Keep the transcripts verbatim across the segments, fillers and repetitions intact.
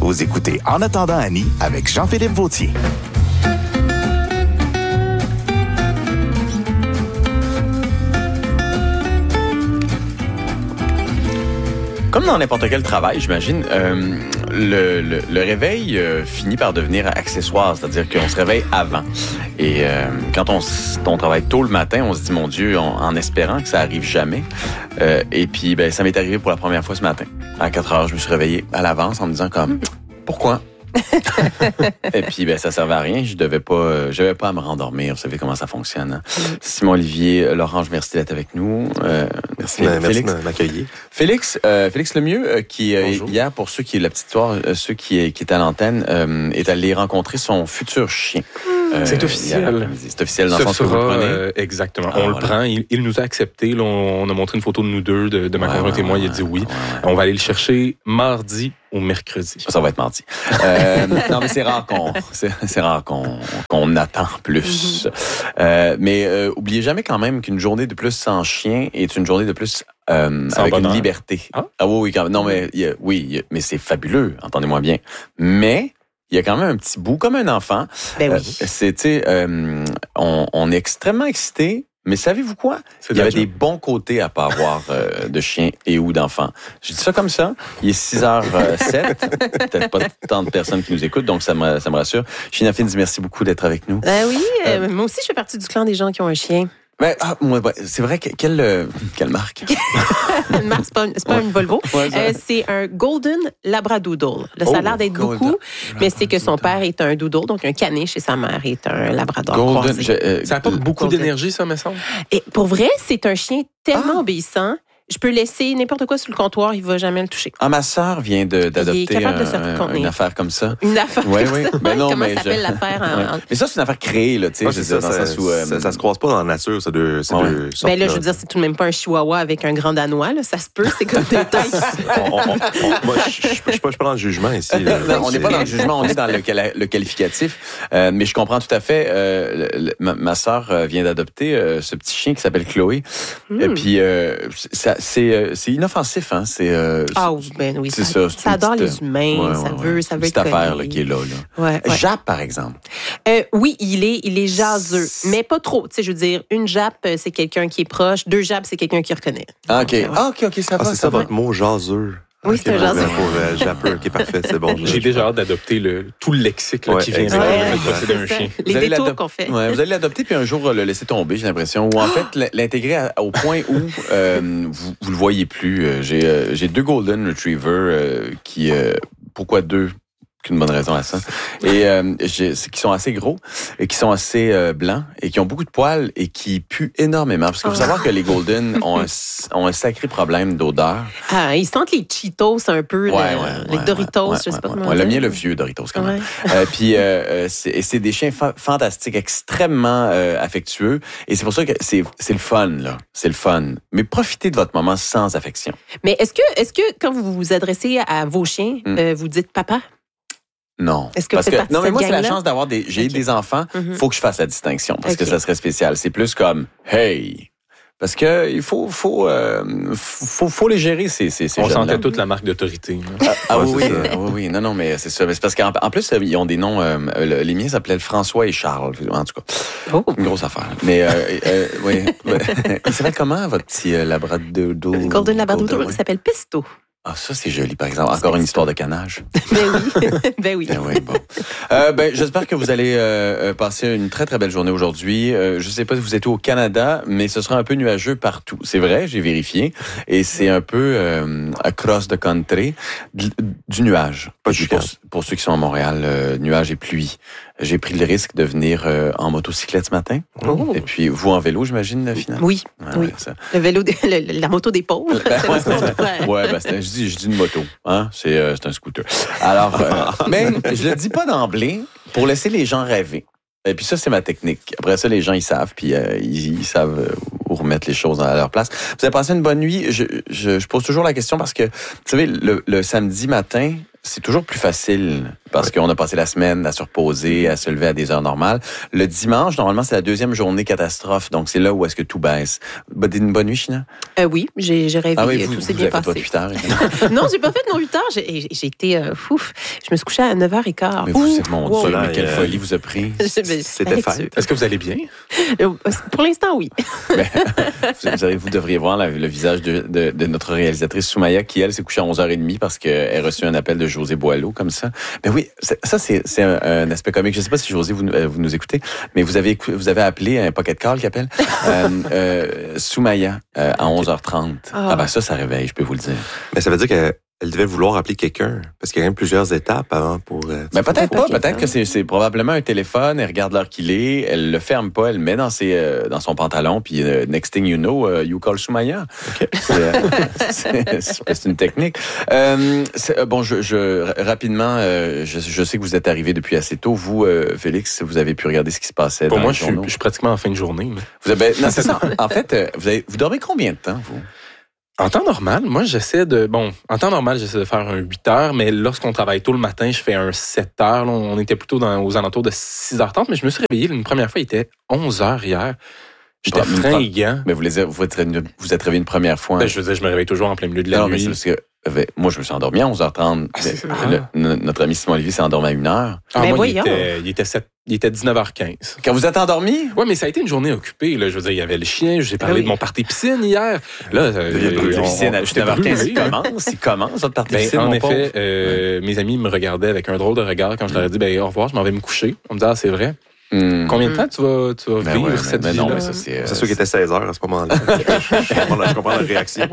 Vous écoutez En attendant Annie avec Jean-Philippe Vautier. Comme dans n'importe quel travail, j'imagine, euh, le, le, le réveil euh, finit par devenir accessoire, c'est-à-dire qu'on se réveille avant. Et euh, quand on, on travaille tôt le matin, on se dit, mon Dieu, on, en espérant que ça arrive jamais. Euh, et puis, ben, ça m'est arrivé pour la première fois ce matin. À quatre heures, je me suis réveillé à l'avance en me disant comme, pourquoi? Et puis, ben, ça servait à rien. Je devais pas, euh, je devais pas à me rendormir. Vous savez comment ça fonctionne. Hein? Simon Olivier, Laurence, merci d'être avec nous. Euh, merci, Félix, merci de m'accueillir. Félix, euh, Félix Lemieux, euh, qui euh, hier, pour ceux qui, la petite histoire, euh, ceux qui, qui étaient à l'antenne, euh, est allé rencontrer son futur chien. Euh, c'est officiel. C'est officiel dans le sens que vous le prenez. Euh, exactement. Ah, on voilà. le prend. Il, il nous a accepté. Là, on a montré une photo de nous deux, de, de ma ouais, conjointe ouais, et moi. Ouais, il a dit oui. Ouais, ouais. On va aller le chercher mardi ou mercredi. Ça va être mardi. euh, non, mais c'est rare qu'on, c'est, c'est rare qu'on, qu'on attend plus. Mm-hmm. Euh, mais euh, oubliez jamais quand même qu'une journée de plus sans chien est une journée de plus euh, avec bonheur. Une liberté. Ah, ah oui, oui, quand même. Non, mais y a, oui, y a, mais c'est fabuleux. Entendez-moi bien. Mais il y a quand même un petit bout, comme un enfant. Ben oui. Euh, c'est, tu sais, euh, on, on est extrêmement excités, mais savez-vous quoi? C'est il y avait des bons côtés à pas avoir euh, de chien et ou d'enfant. Je dis ça comme ça. Il est six heures sept. Peut-être pas tant de personnes qui nous écoutent, donc ça me, ça me rassure. China Fins, merci beaucoup d'être avec nous. Ben oui, euh, euh, moi aussi, je fais partie du clan des gens qui ont un chien. Ben, ah, moi, c'est vrai que quelle, euh, quelle marque? Une marque, c'est pas, c'est pas ouais. une Volvo. Ouais, euh, c'est un Golden Labradoodle. Là, ça oh, a l'air d'être Golden. beaucoup, mais c'est que son père est un doodle, donc un caniche, et sa mère est un Labrador. Golden, je, euh, ça apporte beaucoup Golden. d'énergie, ça, me semble. Et pour vrai, c'est un chien tellement ah. obéissant. Je peux laisser n'importe quoi sur le comptoir, il va jamais le toucher. Ah, ma sœur vient de, d'adopter un, une affaire comme ça. Une affaire ouais, comme oui. ça? Ben non, Comment mais s'appelle je... l'affaire? En... Ouais. Mais ça, c'est une affaire créée, là, tu sais. Ah, c'est ça, ça, ça, où, euh... ça, ça se croise pas dans la nature, c'est deux, c'est ouais. deux sortes. Ben là, je veux dire, c'est tout de même pas un chihuahua avec un grand danois, là. Ça se peut, c'est comme des tailles. Moi, je ne suis pas dans le jugement ici. Là. Non, on n'est pas dans le jugement, on est dans le, le qualificatif. Euh, mais je comprends tout à fait. Euh, le, ma, ma sœur vient d'adopter euh, ce petit chien qui s'appelle Chloé. Mm. Et puis, euh, ça, c'est, c'est inoffensif, hein. C'est, euh, ah oui, ben oui. C'est ça, ça, ça adore petite, les humains, ouais, ça ouais, veut, ouais. ça veut être cette affaire là, qui est là. là. Ouais, ouais. Jap, par exemple. Euh, oui, il est, il est jaseux, mais pas trop. Tu sais, je veux dire, une Jap, c'est quelqu'un qui est proche. Deux Jap, c'est quelqu'un qui reconnaît. Ah, ok. Ouais. Ah, ok, ok, ça ah, va. C'est ça, ça votre mot jaseux. Oui, c'est un jaseux. Pour euh, Japper, qui est parfait, c'est bon. J'ai déjà hâte d'adopter le, tout le lexique là, ouais, qui vient de posséder un chien. Les vous détours qu'on fait. Ouais, vous allez l'adopter puis un jour le laisser tomber, j'ai l'impression. Ou en fait, l'intégrer à, au point où euh, vous, vous le voyez plus. J'ai, euh, j'ai deux Golden Retrievers euh, qui... Euh, pourquoi deux? Une bonne raison à ça. Et euh, j'ai, qui sont assez gros et qui sont assez euh, blancs et qui ont beaucoup de poils et qui puent énormément. Parce qu'il faut oh. savoir que les Golden ont un, ont un sacré problème d'odeur. Ah, ils sentent les Cheetos un peu, ouais, le, ouais, les ouais, Doritos, ouais, je sais ouais, pas ouais, comment ouais, dire. Le mien, le vieux Doritos quand même. Ouais. Euh, puis euh, c'est, et c'est des chiens fa- fantastiques, extrêmement euh, affectueux. Et c'est pour ça que c'est, c'est le fun, là. C'est le fun. Mais profitez de votre moment sans affection. Mais est-ce que, est-ce que quand vous vous adressez à vos chiens, mm. euh, vous dites papa? Non. Est-ce que parce vous faites que non, mais moi, c'est la gang-là? chance d'avoir des. J'ai okay. des enfants. Mm-hmm. Faut que je fasse la distinction parce okay. que ça serait spécial. C'est plus comme hey. Parce que il faut, faut, euh, faut, faut les gérer ces, ces, ces On jeunes-là. sentait toute la marque d'autorité. Ah, ah oui, oui, oui, oui, non, non, mais c'est ça. Mais c'est parce qu'en en plus, ils ont des noms. Euh, les miens s'appelaient François et Charles. En tout cas, oh. une grosse affaire. Mais euh, euh, oui, il s'appelle comment votre petit euh, Labradoodle? Golden Labradoodle, il s'appelle Pesto. Ah, ça, c'est joli, par exemple. Encore une histoire de canage. Ben oui. ben oui. Ben oui, bon. Euh, ben, j'espère que vous allez euh, passer une très, très belle journée aujourd'hui. Euh, je ne sais pas si vous êtes au Canada, mais ce sera un peu nuageux partout. C'est vrai, j'ai vérifié. Et c'est un peu euh, across the country, du, du nuage. Pas du pour, pour ceux qui sont à Montréal, euh, nuage et pluie. J'ai pris le risque de venir euh, en motocyclette ce matin. Oh. Et puis, vous en vélo, j'imagine, finalement? Oui, ouais, oui. Ça. Le vélo, de, le, la moto des pauvres. Ben, ouais, ouais, ouais ben, c'est, je, dis, je dis une moto. Hein? C'est, euh, c'est un scooter. Alors, euh, mais je le dis pas d'emblée pour laisser les gens rêver. Et puis ça, c'est ma technique. Après ça, les gens, ils savent, puis euh, ils, ils savent où remettre les choses à leur place. Vous avez passé une bonne nuit. Je, je, je pose toujours la question parce que, vous savez, le, le samedi matin, c'est toujours plus facile parce qu'on a passé la semaine à se reposer, à se lever à des heures normales. Le dimanche, normalement, c'est la deuxième journée catastrophe, donc c'est là où est-ce que tout baisse. Une bonne nuit, China? Euh, oui, j'ai, j'ai rêvé, ah oui, vous, tout s'est vous bien avez passé. Fait huit heures, non, j'ai pas fait non huit heures, j'ai, j'ai été euh, fouf. Je me suis couchée à neuf heures quinze. Mais vous, c'est mon wow. Dieu, mais quelle euh... folie vous a pris. C'était fait. Est-ce que vous allez bien? Pour l'instant, oui. ben, vous, vous devriez voir la, le visage de, de, de notre réalisatrice Soumaya, qui, elle, s'est couchée à onze heures trente parce qu'elle a reçu un appel de José Boileau, comme ça. Ben oui, ça, c'est, c'est un, un aspect comique. Je ne sais pas si, José, vous, vous nous écoutez, mais vous avez, vous avez appelé un pocket call qui appelle euh, euh, Soumaya euh, à onze heures trente. Ah. ah ben ça, ça réveille, je peux vous le dire. Mais ça veut dire que elle devait vouloir appeler quelqu'un, parce qu'il y a quand même plusieurs étapes avant pour... Euh, ben peut-être pas, peut-être que c'est, c'est probablement un téléphone, elle regarde l'heure qu'il est, elle le ferme pas, elle le met dans, ses, euh, dans son pantalon, puis uh, next thing you know, uh, you call Soumaya. Okay. C'est, euh, c'est, c'est, c'est une technique. Euh, c'est, bon, je, je rapidement, euh, je, je sais que vous êtes arrivé depuis assez tôt. Vous, euh, Félix, vous avez pu regarder ce qui se passait Pour dans moi, les je suis, je suis pratiquement en fin de journée. Mais... Vous avez, non, c'est ça. En fait, vous, avez, vous dormez combien de temps, vous? En temps normal, moi, j'essaie de... Bon, en temps normal, j'essaie de faire un huit heures, mais lorsqu'on travaille tôt le matin, je fais un sept heures. Là, on était plutôt dans, aux alentours de six heures trente, mais je me suis réveillé une première fois, il était onze heures hier. J'étais fringant. Mais vous, les, vous, êtes, vous êtes réveillé une première fois. Hein? Ben, je veux dire, je me réveille toujours en plein milieu de la non, nuit. Mais c'est parce que, moi, je me suis endormi à onze heures trente. Ah, le, le, notre ami Simon Olivier s'est endormi à une heure. Ah, mais moi, voyons. il était, il était sept, il était dix-neuf heures quinze. Quand vous êtes endormi? Oui, mais ça a été une journée occupée. Là. Je veux dire, il y avait le chien, j'ai parlé ah oui. de mon party piscine hier. Là, il y a piscine à dix-neuf heures quinze. Il commence, il commence, votre party ben, piscine. En effet, euh, ouais. mes amis me regardaient avec un drôle de regard quand je leur ai dit, ben, au revoir, je m'en vais me coucher. On me dit, ah, c'est vrai. Mmh. Combien de temps tu vas, tu vas ben vivre ouais, cette vie-là? Non, ça, c'est, c'est sûr qu'il était seize heures à ce moment-là. je, comprends la, je comprends la réaction.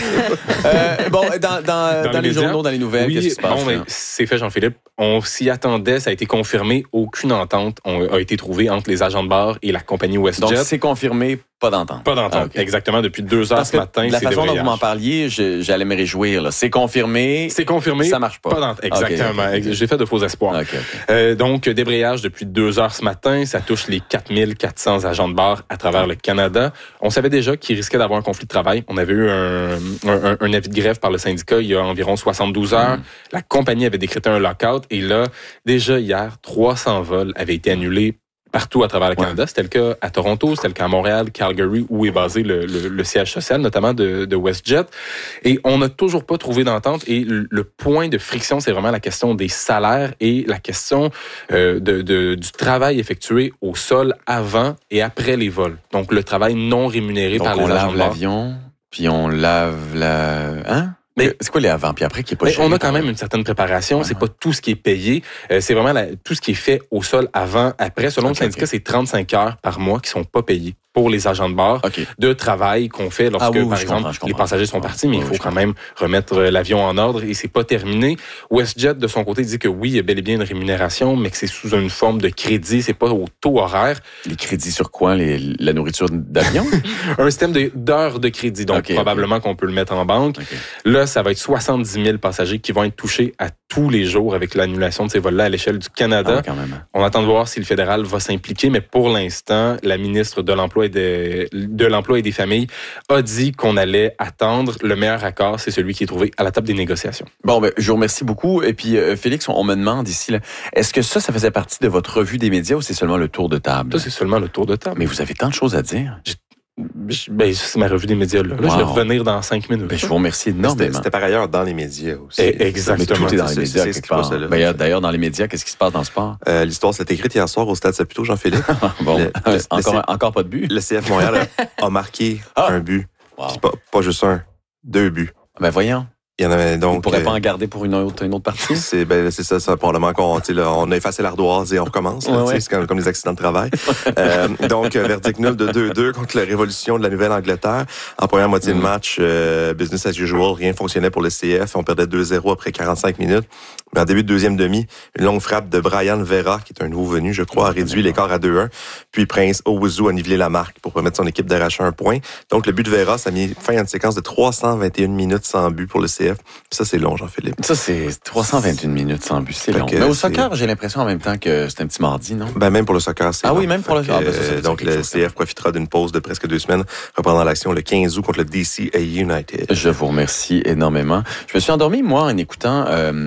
euh, bon, dans, dans, dans, dans les, les journaux, dans les nouvelles, oui, qu'est-ce qui se passe? Bon, mais c'est fait, Jean-Philippe. On s'y attendait, ça a été confirmé. Aucune entente a été trouvée entre les agents de bar et la compagnie WestJet. Donc, c'est confirmé, pas d'entente. Pas d'entente, ah, okay. Exactement. Depuis deux heures Parce ce matin, la c'est façon dont vous m'en parliez, je, j'allais me réjouir. Là. C'est confirmé. C'est confirmé. Ça marche pas. Pas d'entente. Exactement. Okay, okay. J'ai fait de faux espoirs. Okay, okay. Euh, donc, débrayage depuis deux heures ce matin. Ça touche les quatre mille quatre cents agents de bar à travers le Canada. On savait déjà qu'il risquait d'avoir un conflit de travail. On avait eu un, un, un avis de grève par le syndicat il y a environ soixante-douze heures. Mm. La compagnie avait décrété un lockout. Et là, déjà hier, trois cents vols avaient été annulés partout à travers le Canada. Ouais. C'était le cas à Toronto, c'était le cas à Montréal, Calgary, où est basé le, le, le siège social, notamment de, de WestJet. Et on n'a toujours pas trouvé d'entente. Et le, le point de friction, c'est vraiment la question des salaires et la question euh, de, de, du travail effectué au sol avant et après les vols. Donc, le travail non rémunéré Donc par les agents. On lave l'avion, puis on lave la... Hein? Mais c'est quoi les avant puis après qui est pas cher? On a quand même une certaine préparation. Ouais, c'est ouais. pas tout ce qui est payé. Euh, c'est vraiment la, tout ce qui est fait au sol avant, après. Selon okay, le syndicat, okay. c'est trente-cinq heures par mois qui sont pas payées pour les agents de bar okay. de travail qu'on fait lorsque, ah, oui, par exemple, comprends, les passagers sont partis, mais oui, il faut quand même remettre l'avion en ordre et c'est pas terminé. WestJet, de son côté, dit que oui, il y a bel et bien une rémunération, mais que c'est sous une forme de crédit, c'est pas au taux horaire. Les crédits sur quoi? Les, la nourriture d'avion? Un système de, d'heures de crédit, donc okay, probablement okay. qu'on peut le mettre en banque. Okay. Là, ça va être soixante-dix mille passagers qui vont être touchés à tous les jours avec l'annulation de ces vols-là à l'échelle du Canada. Ah, quand même. On attend de voir si le fédéral va s'impliquer, mais pour l'instant, la ministre de l'Emploi et de, de l'Emploi et des Familles a dit qu'on allait attendre. Le meilleur accord, c'est celui qui est trouvé à la table des négociations. Bon, ben, je vous remercie beaucoup. Et puis, euh, Félix, on, on me demande ici, là, est-ce que ça, ça faisait partie de votre revue des médias ou c'est seulement le tour de table? Ça, c'est seulement le tour de table. Mais vous avez tant de choses à dire. J'ai... Ben, c'est ma revue des médias. Là, wow. là je vais revenir dans cinq minutes. Ben, je vous remercie énormément. C'était, c'était par ailleurs dans les médias aussi. Et exactement. Mais tout est dans les médias quelque part. D'ailleurs, d'ailleurs, dans les médias, qu'est-ce qui se passe dans le sport? Euh, l'histoire s'est écrite hier soir au Stade Saputo, Jean-Philippe. bon, le, le, encore, le, encore pas de but? Le C F Montréal a, a marqué ah. un but. Wow. Pas, pas juste un, deux buts. Ben voyons. Il y en avait donc. Vous ne pourrez euh, pas en garder pour une autre, une autre partie? C'est, ben, c'est ça, ça, probablement qu'on, là, on a effacé l'ardoise et on recommence, là, ouais, ouais. C'est comme, comme les accidents de travail. euh, donc, verdict nul de deux deux contre la Révolution de la Nouvelle-Angleterre. En première moitié mm. de match, euh, business as usual, rien fonctionnait pour le C F. On perdait deux zéro après quarante-cinq minutes. Mais en début de deuxième demi, une longue frappe de Brian Vera, qui est un nouveau venu, je crois, a réduit l'écart à deux un. Puis Prince Owusu a nivelé la marque pour permettre son équipe d'arracher un point. Donc, le but de Vera, ça a mis fin à une séquence de trois cent vingt et une minutes sans but pour le C F. Puis ça, c'est long, Jean-Philippe. Ça, c'est trois cent vingt et une minutes sans but, c'est fait long. Mais au soccer, j'ai l'impression en même temps que c'est un petit mardi, non? Ben, même pour le soccer, c'est Ah long. oui, même pour le soccer. Ah, ben, ça, ça, donc, le C F profitera d'une pause de presque deux semaines, reprendant l'action le quinze août contre le D C A United. Je vous remercie énormément. Je me suis endormi, moi, en écoutant euh, un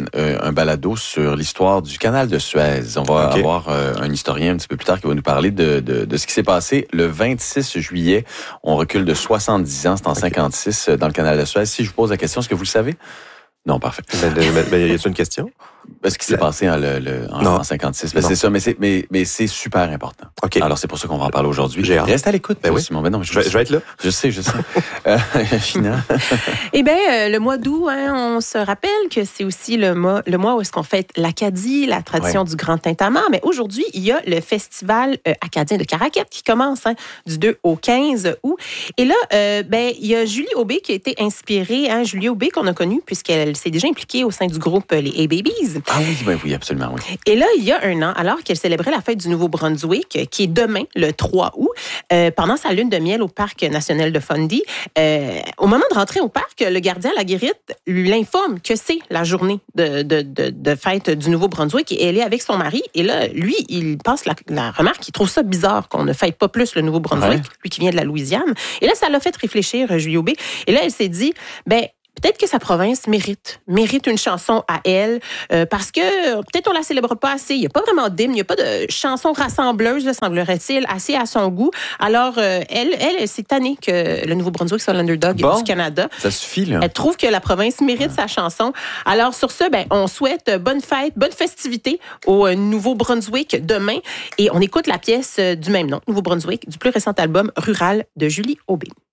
un balado sur l'histoire du canal de Suez. On va okay. avoir euh, un historien un petit peu plus tard qui va nous parler de, de, de ce qui s'est passé le vingt-six juillet. On recule de soixante-dix ans, c'est en okay. cinquante-six, dans le canal de Suez. Si je vous pose la question, est-ce que vous le savez? Non, parfait. Mais, mais, mais y a-t-il une question? Ce qui s'est passé en, le, le, en, en cinquante-six. Ben, c'est ça, mais c'est, mais, mais c'est super important. Okay. Alors, c'est pour ça qu'on va en parler aujourd'hui. J'ai hâte. Reste à l'écoute, ben oui. Simon. Ben non, je, je, vais, je vais être là. Je sais, je sais. euh, China. Eh bien, euh, le mois d'août, hein, on se rappelle que c'est aussi le mois, le mois où est-ce qu'on fête l'Acadie, la tradition ouais. du Grand Tintamarre. Mais aujourd'hui, il y a le festival euh, acadien de Caraquette qui commence hein, du deux au quinze août. Et là, euh, ben, il y a Julie Aubé qui a été inspirée. Hein, Julie Aubé qu'on a connue puisqu'elle s'est déjà impliquée au sein du groupe Les A-Babies. Ah oui, ben oui, absolument, oui. Et là, il y a un an, alors qu'elle célébrait la fête du Nouveau-Brunswick, qui est demain, le trois août, euh, pendant sa lune de miel au Parc national de Fundy, euh, au moment de rentrer au parc, le gardien, la guérite, lui l'informe que c'est la journée de, de, de, de fête du Nouveau-Brunswick et elle est avec son mari. Et là, lui, il passe la, la remarque, il trouve ça bizarre qu'on ne fête pas plus le Nouveau-Brunswick, ouais. lui qui vient de la Louisiane. Et là, ça l'a fait réfléchir, Julie Aubé. Et là, elle s'est dit, ben peut-être que sa province mérite, mérite une chanson à elle, euh, parce que peut-être on la célèbre pas assez. Il n'y a pas vraiment d'hymne, il n'y a pas de chanson rassembleuse, là, semblerait-il, assez à son goût. Alors, euh, elle, elle, elle s'est tannée que le Nouveau-Brunswick soit l'underdog bon, du Canada. Ça suffit, là. Elle trouve que la province mérite ouais. sa chanson. Alors, sur ce, ben, on souhaite bonne fête, bonne festivité au euh, Nouveau-Brunswick demain. Et on écoute la pièce euh, du même nom, Nouveau-Brunswick, du plus récent album Rural de Julie Aubé.